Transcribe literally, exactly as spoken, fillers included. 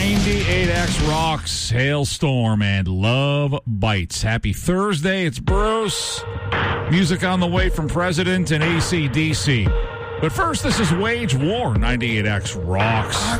ninety-eight X rocks, Hailstorm, and Love Bites. Happy Thursday. It's Bruce. Music on the way from President and A C D C. But first, this is Wage War, ninety-eight X rocks.